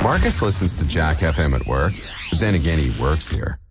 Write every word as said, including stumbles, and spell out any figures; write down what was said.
Marcus listens to Jack F M at work, but then again he works here.